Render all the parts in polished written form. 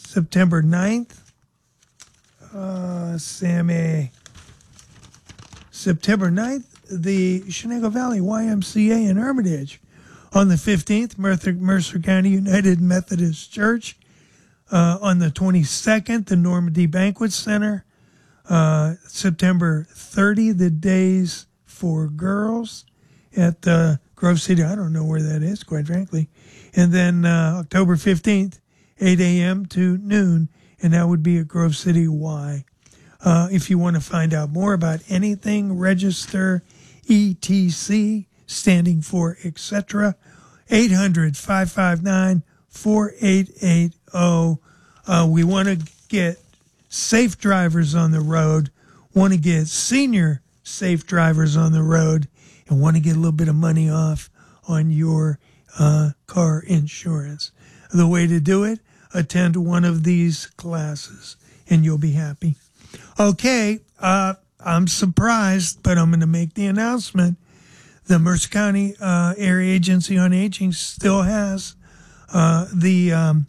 September 9th. Sammy. September 9th, the Shenango Valley YMCA in Hermitage. On the 15th, Mercer County United Methodist Church. On the 22nd, the Normandy Banquet Center. September 30, the Days for Girls at Grove City. I don't know where that is, quite frankly. And then October 15th, 8 a.m. to noon, and that would be at Grove City Y. If you want to find out more about anything, register ETC, standing for etc., 800-559-4880. We want to get safe drivers on the road, want to get senior safe drivers on the road, and want to get a little bit of money off on your car insurance. The way to do it, attend one of these classes, and you'll be happy. Okay, I'm surprised, but I'm going to make the announcement. The Mercer County Area Agency on Aging still has the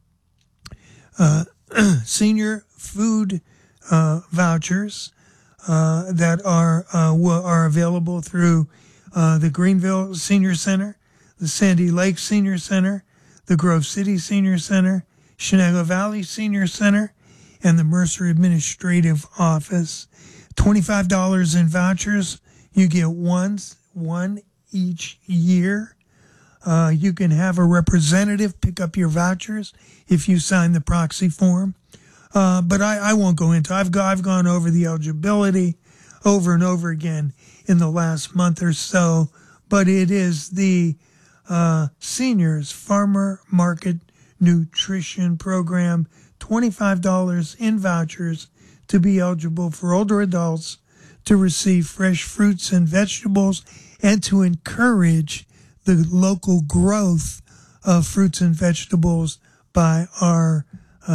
senior food vouchers that are available through the Greenville Senior Center, the Sandy Lake Senior Center, the Grove City Senior Center, Shenango Valley Senior Center, and the Mercer Administrative Office. $25 in vouchers. You get one each year. You can have a representative pick up your vouchers if you sign the proxy form. But I won't go into. I've gone over the eligibility over and over again in the last month or so. But it is the Seniors Farmer Market Nutrition Program. $25 in vouchers to be eligible for older adults to receive fresh fruits and vegetables and to encourage the local growth of fruits and vegetables by our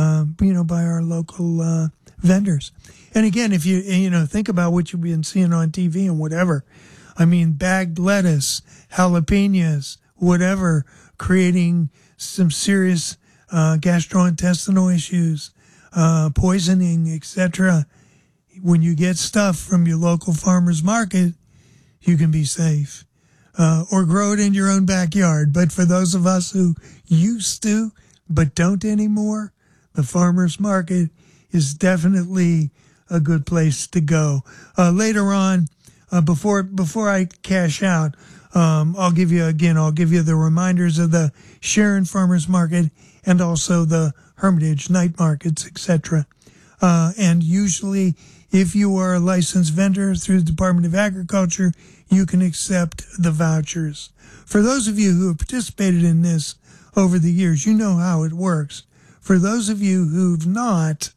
local vendors. And again, if you think about what you've been seeing on TV and whatever, I mean, bagged lettuce, jalapenos, whatever, creating some serious gastrointestinal issues, poisoning, etc. When you get stuff from your local farmer's market, you can be safe. Or grow it in your own backyard. But for those of us who used to but don't anymore, the farmer's market is definitely a good place to go. Later on, before I cash out, I'll give you the reminders of the Sharon Farmers Market and also the Hermitage night markets, etc. And usually, if you are a licensed vendor through the Department of Agriculture, you can accept the vouchers. For those of you who have participated in this over the years, you know how it works. For those of you who've not,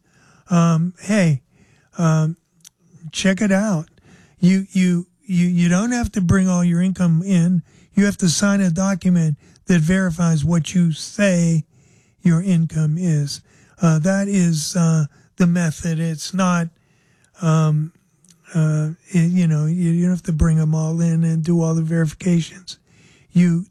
check it out. You don't have to bring all your income in. You have to sign a document that verifies what you say your income is. That is the method. It's not, you don't have to bring them all in and do all the verifications. You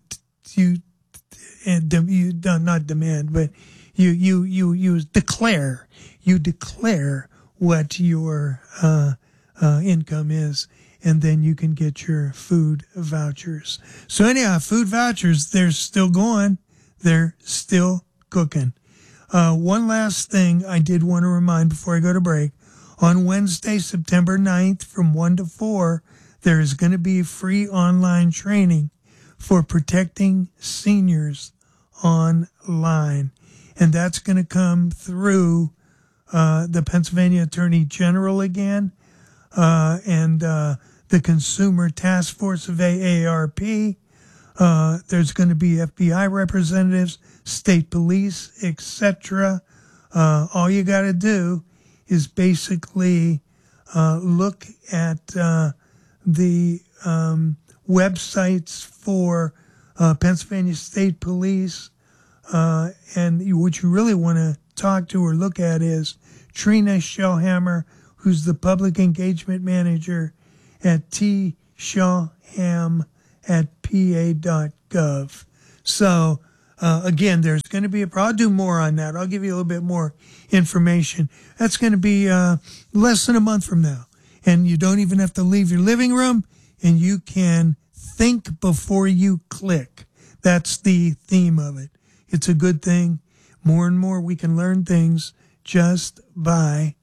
not demand, but you declare. You declare what your income is, and then you can get your food vouchers. So anyhow, food vouchers, they're still going. They're still cooking. One last thing I did want to remind before I go to break. On Wednesday, September 9th, from 1 to 4, there is going to be free online training for protecting seniors online. And that's going to come through the Pennsylvania Attorney General again, and the Consumer Task Force of AARP. There's going to be FBI representatives, state police, etc. All you got to do is basically look at the websites for Pennsylvania State Police, and what you really want to talk to or look at is Trina Shellhammer, who's the public engagement manager at tshellham@pa.gov. So Again, there's going to be I'll do more on that. I'll give you a little bit more information. That's going to be less than a month from now. And you don't even have to leave your living room, and you can think before you click. That's the theme of it. It's a good thing. More and more we can learn things just by,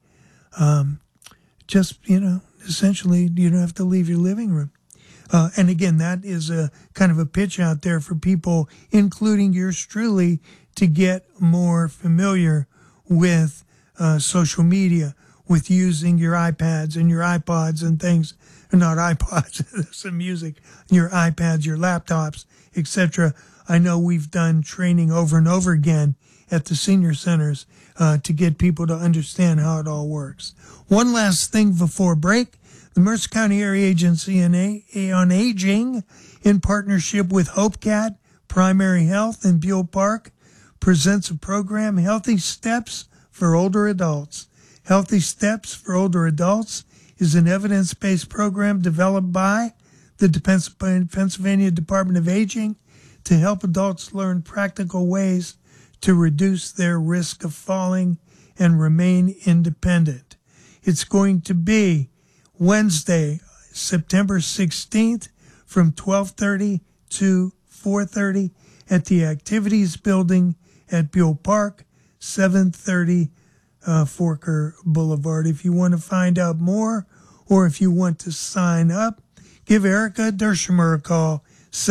essentially you don't have to leave your living room. And again, that is a kind of a pitch out there for people, including yours truly, to get more familiar with social media, with using your iPads and your iPods and things, or not iPods, some music, your iPads, your laptops, etc. I know we've done training over and over again at the senior centers to get people to understand how it all works. One last thing before break. The Mercer County Area Agency on Aging, in partnership with HopeCat Primary Health in Buell Park, presents a program, Healthy Steps for Older Adults. Healthy Steps for Older Adults is an evidence-based program developed by the Pennsylvania Department of Aging to help adults learn practical ways to reduce their risk of falling and remain independent. It's going to be Wednesday, September 16th from 12:30 to 4:30 at the Activities Building at Buell Park, 730 Forker Boulevard. If you want to find out more or if you want to sign up, give Erica Dershemer a call,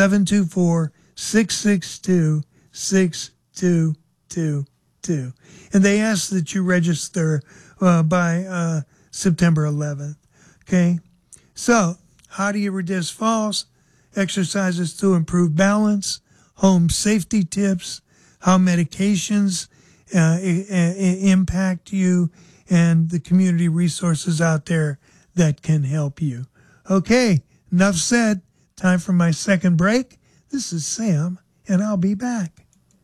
724-662-6222. And they ask that you register by September 11th. Okay, so how do you reduce falls? Exercises to improve balance, home safety tips, how medications impact you, and the community resources out there that can help you. Okay, enough said. Time for my second break. This is Sam, and I'll be back.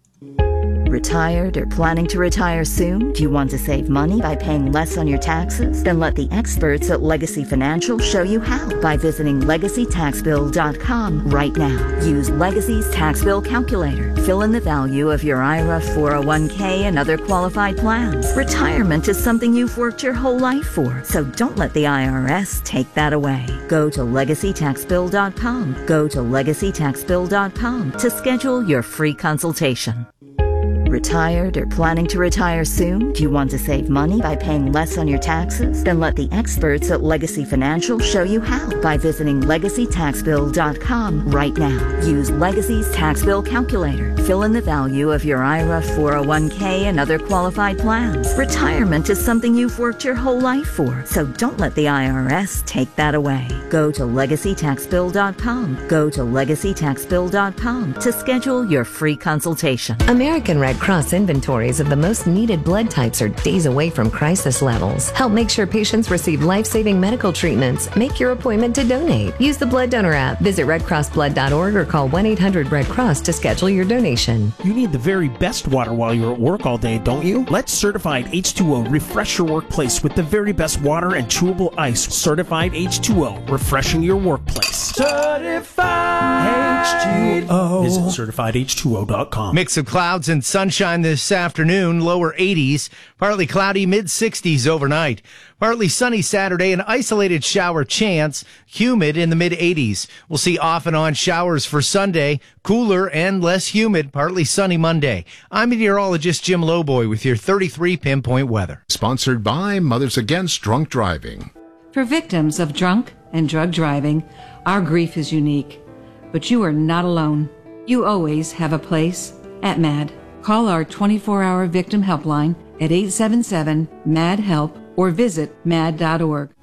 Retired or planning to retire soon? Do you want to save money by paying less on your taxes? Then let the experts at Legacy Financial show you how by visiting LegacyTaxBill.com right now. Use Legacy's tax bill calculator. Fill in the value of your IRA, 401k, and other qualified plans. Retirement is something you've worked your whole life for, so don't let the IRS take that away. Go to LegacyTaxBill.com. Go to LegacyTaxBill.com to schedule your free consultation. Retired or planning to retire soon? Do you want to save money by paying less on your taxes? Then let the experts at Legacy Financial show you how by visiting LegacyTaxBill.com right now. Use Legacy's tax bill calculator. Fill in the value of your IRA, 401k, and other qualified plans. Retirement is something you've worked your whole life for, so don't let the IRS take that away. Go to LegacyTaxBill.com. Go to LegacyTaxBill.com to schedule your free consultation. American Red Cross inventories of the most needed blood types are days away from crisis levels. Help make sure patients receive life-saving medical treatments. Make your appointment to donate. Use the Blood Donor app. Visit redcrossblood.org or call 1-800-RED-CROSS to schedule your donation. You need the very best water while you're at work all day, don't you? Let Certified H2O refresh your workplace with the very best water and chewable ice. Certified H2O, refreshing your workplace. Certified H2O. Visit CertifiedH2O.com. Mix of clouds and sunshine this afternoon, lower 80s, partly cloudy, mid-60s overnight. Partly sunny Saturday, an isolated shower chance, humid in the mid-80s. We'll see off and on showers for Sunday, cooler and less humid, partly sunny Monday. I'm meteorologist Jim Lowboy with your 33 pinpoint weather. Sponsored by Mothers Against Drunk Driving. For victims of drunk and drug driving, our grief is unique. But you are not alone. You always have a place at MAD. Call our 24-hour victim helpline at 877-MAD-HELP or visit mad.org.